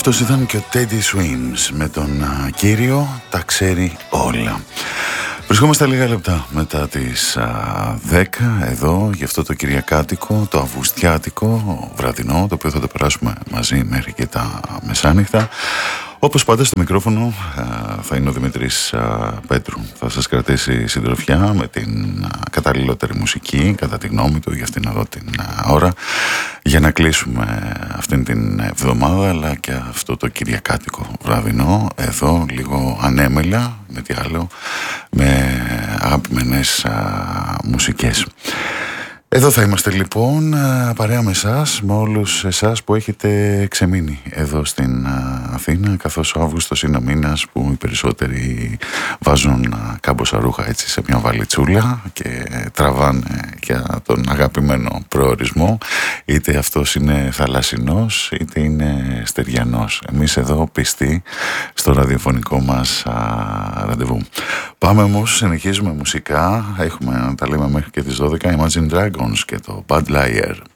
Αυτός ήταν και ο Teddy Swims με τον κύριο «Τα ξέρει όλα». Βρισκόμαστε λίγα λεπτά μετά τις 10 εδώ για αυτό το κυριακάτικο, το αυγουστιάτικο βραδινό, το οποίο θα το περάσουμε μαζί μέχρι και τα μεσάνυχτα. Όπως πάντα στο μικρόφωνο θα είναι ο Δημήτρης Πέτρου. Θα σας κρατήσει συντροφιά με την καταλληλότερη μουσική, κατά τη γνώμη του, για αυτήν εδώ την ώρα, για να κλείσουμε αυτήν την εβδομάδα, αλλά και αυτό το κυριακάτικο βραδινό, εδώ λίγο ανέμελα, με τι άλλο, με αγαπημένες μουσικές. Εδώ θα είμαστε λοιπόν παρέα με εσάς, με όλους εσάς που έχετε ξεμείνει εδώ στην Αθήνα, καθώς ο Αύγουστος είναι ο μήνας που οι περισσότεροι βάζουν κάμποσα ρούχα έτσι σε μια βαλιτσούλα και τραβάνε για τον αγαπημένο προορισμό, είτε αυτός είναι θαλασσινός είτε είναι στεριανός. Εμείς εδώ πιστοί στο ραδιοφωνικό μας ραντεβού. Πάμε όμως, συνεχίζουμε μουσικά, έχουμε να τα λέμε μέχρι και τις 12, Imagine Dragons και το Bad Liar.